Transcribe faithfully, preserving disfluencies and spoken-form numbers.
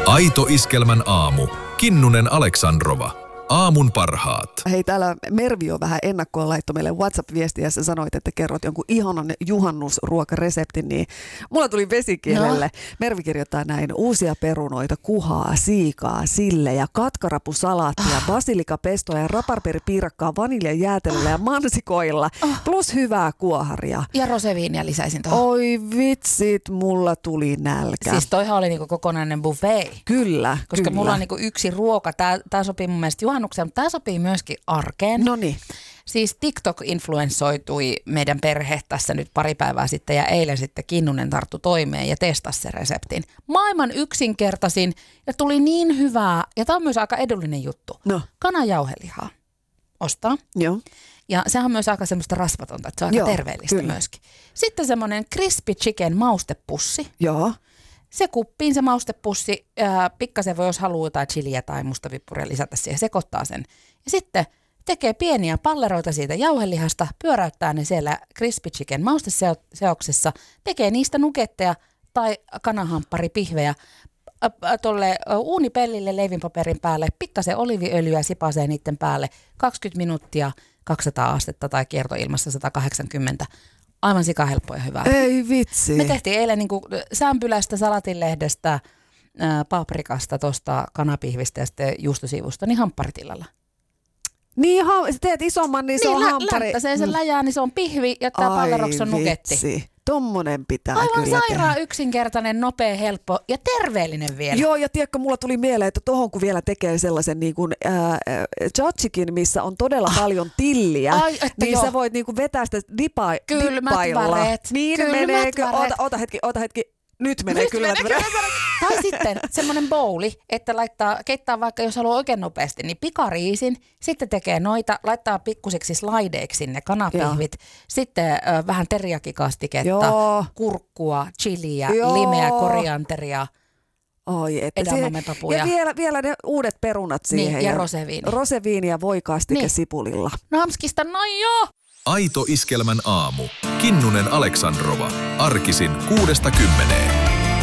Aito Iskelmän aamu. Kinnunen Aleksandrova. Aamun parhaat. Hei, täällä Mervi on vähän ennakkoon laittoi meille WhatsApp-viestiä, ja sä sanoit, että kerrot jonkun ihanan juhannusruokareseptin, niin mulla tuli vesikielelle. No. Mervi kirjoittaa näin: uusia perunoita, kuhaa, siikaa, sillejä, katkarapusalaattia, oh. basilikapestoa ja raparperipiirakkaa vaniljajäätelöllä ja mansikoilla, oh. plus hyvää kuoharia. Ja roseviinia lisäisin tuohon. Oi vitsit, mulla tuli nälkä. Siis toihan oli niinku kokonainen buffet. Kyllä, Koska kyllä. mulla on niinku yksi ruoka, tää, tää sopii mun mielestä juhannukseen, mutta tämä sopii myöskin arkeen. Noniin. Siis TikTok influenssoitui meidän perhe tässä nyt pari päivää sitten ja eilen sitten Kinnunen tarttui toimeen ja testasi sen reseptin. Maailman yksinkertaisin ja tuli niin hyvää, ja tämä on myös aika edullinen juttu. No. Kananjauhelihaa ostaa. Joo. Ja sehän on myös aika semmoista rasvatonta, että se on Joo, aika terveellistä kyllä. myöskin. Sitten semmoinen crispy chicken maustepussi. Joo. Se kuppiin se maustepussi, ää, pikkasen voi, jos haluaa jotain chiliä tai mustavippuria lisätä siihen, sekoittaa sen. Ja sitten tekee pieniä palleroita siitä jauhelihasta, pyöräyttää ne siellä crispy chicken mausteseoksessa, tekee niistä nuketteja tai kanahampparipihvejä tuolle uunipellille leivinpaperin päälle, pikkasen oliiviöljyä sipasee niiden päälle, kaksikymmentä minuuttia, kaksisataa astetta tai kiertoilmassa sata kahdeksankymmentä. Aivan sikahelppoa ja hyvää. Ei vitsi. Me tehtiin eilen niinku sämpylästä, salatinlehdestä, ää, paprikasta, tosta kanapihvistä ja sitten juustosiivusta, niin hampparitillalla. Niin, ha- teet isomman, niin, niin se on lä- hamppari. Länttäsee sen läjään, niin se on pihvi ja tämä palleroks on nuketti. Vitsi. Tommonen pitää Aivan kyllä sairaan tehdä. yksinkertainen, nopea, helppo ja terveellinen vielä. Joo, ja tiedätkö, mulla tuli mieleen, että tohon kun vielä tekee sellaisen niin kuin äh, tzatziki, missä on todella ah. paljon tilliä, Ai, että niin joo. sä voit niin kuin vetää sitä dipa, Kylmät dippailla. väreet. Niin Kylmät meneekö? väreet. Ota, ota hetki, ota hetki. Nyt menee Nyt kylmät menee väreet. Tai sitten semmoinen bowli, että laittaa, keittää vaikka, jos haluaa oikein nopeasti, niin pikariisin, sitten tekee noita, laittaa pikkusiksi slaideiksi sinne kanapihvit, Joo. sitten ö, vähän teriakikastiketta, Joo. kurkkua, chiliä, Joo. limeä, korianteria, Oi, että edamamepapuja. ja vielä, vielä ne uudet perunat siihen. Niin, ja roseviini. Roseviini ja voikastike niin. sipulilla. Namskista, no joo! Aito Iskelmän aamu. Kinnunen Aleksandrova. Arkisin kuudesta kymmeneen.